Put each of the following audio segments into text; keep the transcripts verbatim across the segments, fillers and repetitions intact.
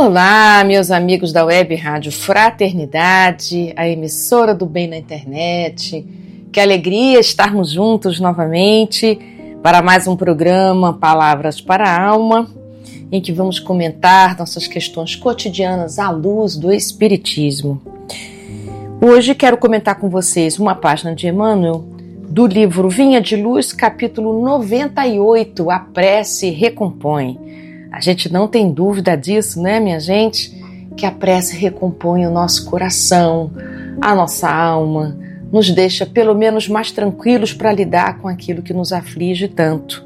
Olá, meus amigos da Web Rádio Fraternidade, a emissora do bem na internet. Que alegria estarmos juntos novamente para mais um programa Palavras para a Alma, em que vamos comentar nossas questões cotidianas à luz do Espiritismo. Hoje quero comentar com vocês uma página de Emmanuel do livro Vinha de Luz, capítulo noventa e oito, A Prece Recompõe. A gente não tem dúvida disso, né, minha gente? Que a prece recompõe o nosso coração, a nossa alma, nos deixa pelo menos mais tranquilos para lidar com aquilo que nos aflige tanto.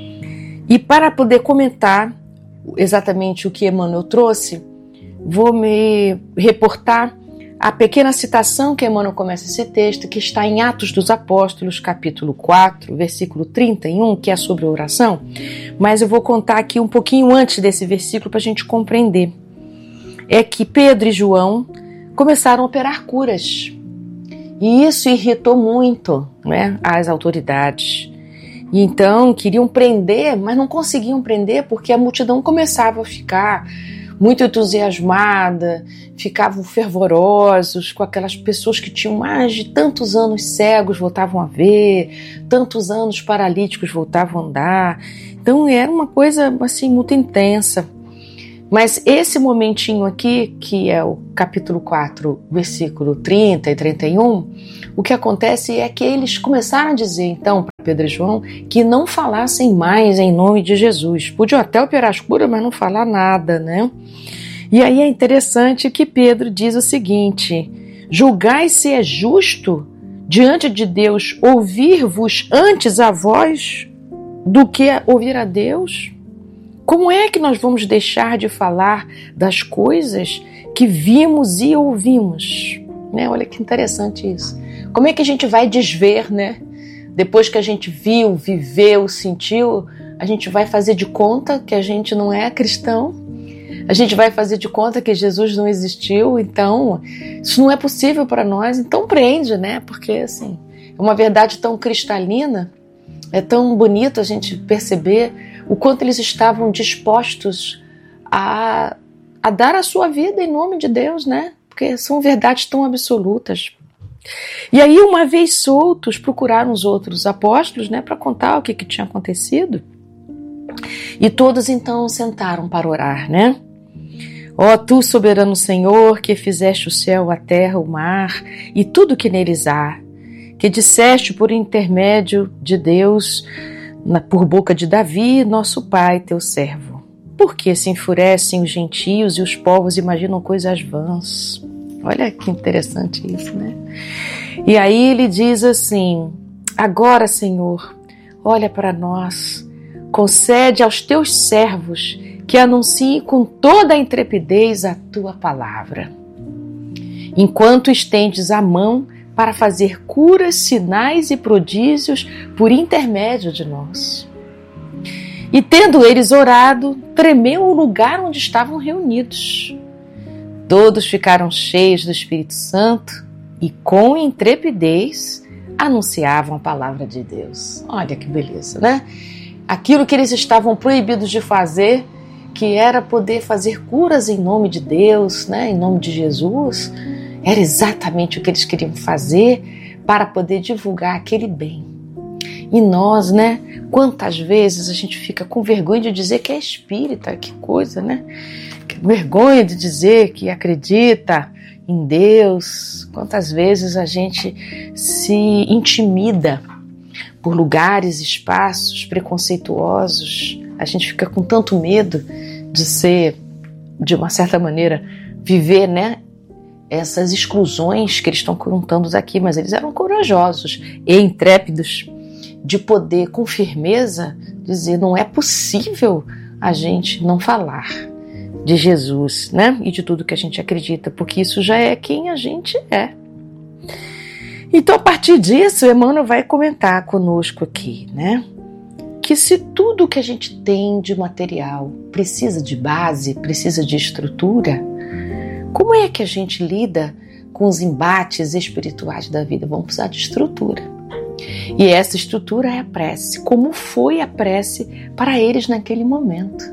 E para poder comentar exatamente o que Emmanuel trouxe, vou me reportar a pequena citação que Emmanuel começa esse texto, que está em Atos dos Apóstolos, capítulo quatro, versículo trinta e um, que é sobre oração, mas eu vou contar aqui um pouquinho antes desse versículo para a gente compreender. É que Pedro e João começaram a operar curas, e isso irritou muito, né, as autoridades. E então queriam prender, mas não conseguiam prender porque a multidão começava a ficar muito entusiasmada, ficavam fervorosos com aquelas pessoas que tinham mais de tantos anos cegos voltavam a ver, tantos anos paralíticos voltavam a andar. Então era uma coisa assim muito intensa. Mas esse momentinho aqui, que é o capítulo quatro, versículo trinta e trinta e um, o que acontece é que eles começaram a dizer, então, para Pedro e João, que não falassem mais em nome de Jesus. Podiam até operar as curas, mas não falar nada, né? E aí é interessante que Pedro diz o seguinte: julgai se é justo diante de Deus ouvir-vos antes a voz do que ouvir a Deus? Como é que nós vamos deixar de falar das coisas que vimos e ouvimos? Né? Olha que interessante isso. Como é que a gente vai desver, né? Depois que a gente viu, viveu, sentiu, a gente vai fazer de conta que a gente não é cristão? A gente vai fazer de conta que Jesus não existiu? Então, isso não é possível para nós. Então prende, né? Porque, assim, é uma verdade tão cristalina, é tão bonito a gente perceber o quanto eles estavam dispostos a, a dar a sua vida em nome de Deus, né? Porque são verdades tão absolutas. E aí, uma vez soltos, procuraram os outros apóstolos, né, para contar o que, que tinha acontecido. E todos então sentaram para orar, né? Ó tu, soberano Senhor, que fizeste o céu, a terra, o mar e tudo que neles há, que disseste por intermédio de Deus, na, por boca de Davi, nosso pai, teu servo. Por que se enfurecem os gentios e os povos imaginam coisas vãs? Olha que interessante isso, né? E aí ele diz assim: agora, Senhor, olha para nós, concede aos teus servos que anunciem com toda a intrepidez a tua palavra, enquanto estendes a mão para fazer curas, sinais e prodígios por intermédio de nós. E tendo eles orado, tremeu o lugar onde estavam reunidos. Todos ficaram cheios do Espírito Santo e com intrepidez anunciavam a palavra de Deus. Olha que beleza, né? Aquilo que eles estavam proibidos de fazer, que era poder fazer curas em nome de Deus, né? Em nome de Jesus, era exatamente o que eles queriam fazer para poder divulgar aquele bem. E nós, né? Quantas vezes a gente fica com vergonha de dizer que é espírita, que coisa, né? Vergonha de dizer que acredita em Deus. Quantas vezes a gente se intimida por lugares, espaços preconceituosos. A gente fica com tanto medo de ser, de uma certa maneira, viver, né, essas exclusões que eles estão contando aqui, mas eles eram corajosos e intrépidos de poder, com firmeza, dizer: não é possível a gente não falar de Jesus, né? E de tudo que a gente acredita, porque isso já é quem a gente é. Então, a partir disso, Emmanuel vai comentar conosco aqui, né? Que se tudo que a gente tem de material precisa de base, precisa de estrutura, como é que a gente lida com os embates espirituais da vida? Vamos precisar de estrutura. E essa estrutura é a prece, como foi a prece para eles naquele momento.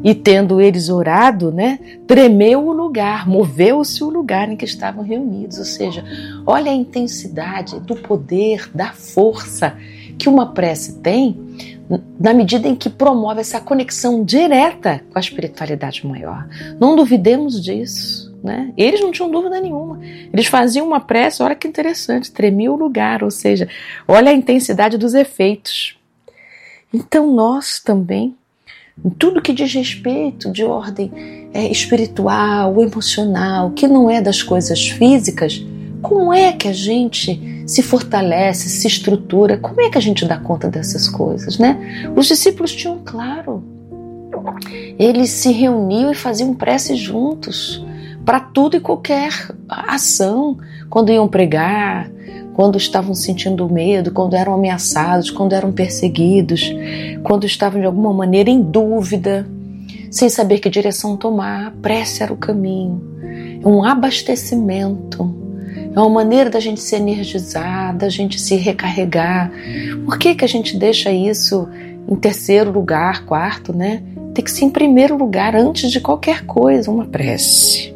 E tendo eles orado, né, tremeu o lugar, moveu-se o lugar em que estavam reunidos. Ou seja, olha a intensidade do poder, da força que uma prece tem, na medida em que promove essa conexão direta com a espiritualidade maior. Não duvidemos disso, né? Eles não tinham dúvida nenhuma. Eles faziam uma prece, olha que interessante, tremia o lugar, ou seja, olha a intensidade dos efeitos. Então nós também, em tudo que diz respeito de ordem é, espiritual, emocional, que não é das coisas físicas, como é que a gente se fortalece, se estrutura? Como é que a gente dá conta dessas coisas, né? Os discípulos tinham claro. Eles se reuniam e faziam prece juntos para tudo e qualquer ação. Quando iam pregar, quando estavam sentindo medo, quando eram ameaçados, quando eram perseguidos, quando estavam de alguma maneira em dúvida, sem saber que direção tomar, a prece era o caminho. É um abastecimento. É uma maneira da gente se energizar, da gente se recarregar. Por que que a gente deixa isso em terceiro lugar, quarto, né? Tem que ser em primeiro lugar, antes de qualquer coisa, uma prece.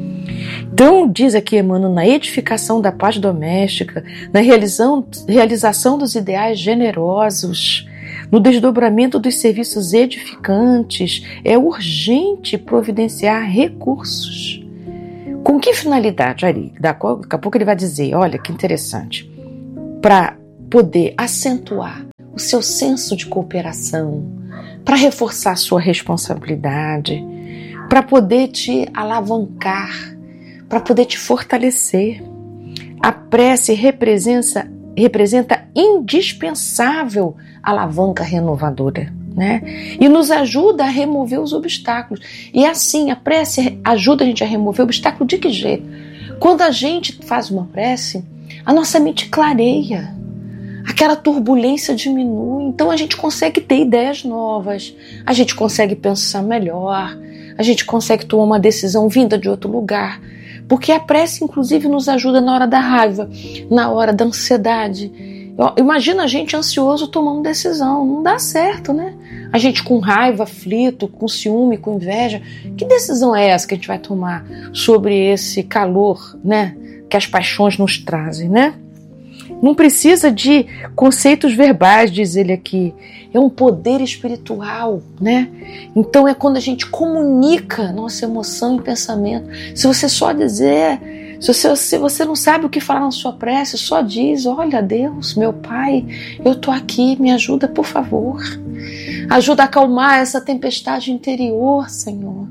Então, diz aqui Emmanuel, na edificação da paz doméstica, na realização, realização dos ideais generosos, no desdobramento dos serviços edificantes, é urgente providenciar recursos. Com que finalidade? Ali, daqui a pouco ele vai dizer, olha que interessante, para poder acentuar o seu senso de cooperação, para reforçar a sua responsabilidade, para poder te alavancar, para poder te fortalecer. A prece representa, representa indispensável alavanca renovadora, né? E nos ajuda a remover os obstáculos. E assim, a prece ajuda a gente a remover o obstáculo de que jeito? Quando a gente faz uma prece, a nossa mente clareia, aquela turbulência diminui, então a gente consegue ter ideias novas, a gente consegue pensar melhor, a gente consegue tomar uma decisão vinda de outro lugar, porque a prece inclusive nos ajuda na hora da raiva, na hora da ansiedade. Imagina a gente ansioso tomando decisão, não dá certo, né? A gente com raiva, aflito, com ciúme, com inveja, que decisão é essa que a gente vai tomar sobre esse calor, né, que as paixões nos trazem, né? Não precisa de conceitos verbais, diz ele aqui, é um poder espiritual, né? Então é quando a gente comunica nossa emoção e pensamento. Se você só dizer... Se você, se você não sabe o que falar na sua prece, só diz, olha Deus, meu Pai, eu estou aqui, me ajuda por favor. Ajuda a acalmar essa tempestade interior, Senhor.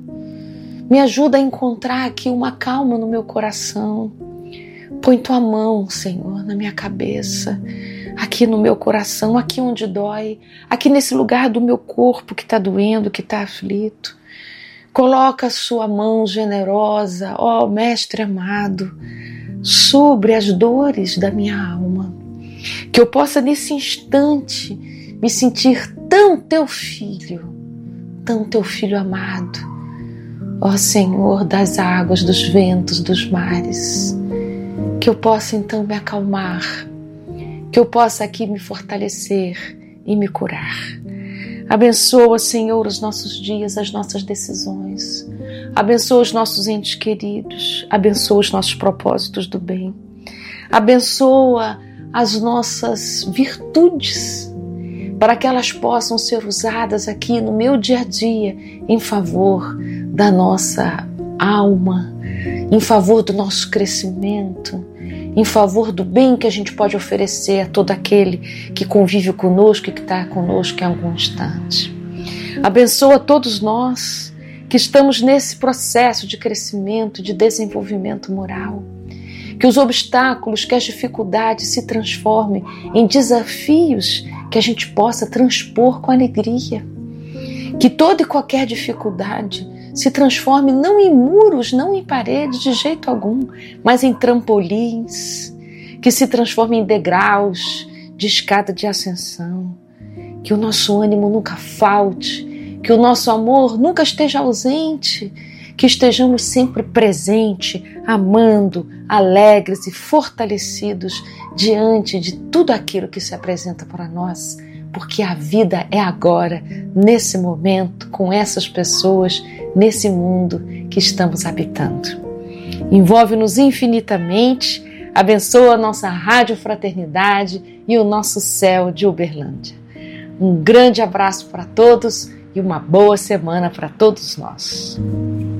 Me ajuda a encontrar aqui uma calma no meu coração. Põe tua mão, Senhor, na minha cabeça, aqui no meu coração, aqui onde dói, aqui nesse lugar do meu corpo que está doendo, que está aflito. Coloca a sua mão generosa, ó Mestre amado, sobre as dores da minha alma. Que eu possa nesse instante me sentir tão teu filho, tão teu filho amado. Ó Senhor das águas, dos ventos, dos mares. Que eu possa então me acalmar, que eu possa aqui me fortalecer e me curar. Abençoa, Senhor, os nossos dias, as nossas decisões. Abençoa os nossos entes queridos. Abençoa os nossos propósitos do bem. Abençoa as nossas virtudes, para que elas possam ser usadas aqui no meu dia a dia em favor da nossa alma, em favor do nosso crescimento, em favor do bem que a gente pode oferecer a todo aquele que convive conosco e que está conosco em algum instante. Abençoa todos nós que estamos nesse processo de crescimento, de desenvolvimento moral. Que os obstáculos, que as dificuldades se transformem em desafios que a gente possa transpor com alegria. Que toda e qualquer dificuldade se transforme não em muros, não em paredes de jeito algum, mas em trampolins, que se transforme em degraus de escada de ascensão. Que o nosso ânimo nunca falte, que o nosso amor nunca esteja ausente, que estejamos sempre presentes, amando, alegres e fortalecidos diante de tudo aquilo que se apresenta para nós, porque a vida é agora, nesse momento, com essas pessoas, nesse mundo que estamos habitando. Envolve-nos infinitamente, abençoa a nossa Rádio Fraternidade e o nosso céu de Uberlândia. Um grande abraço para todos e uma boa semana para todos nós.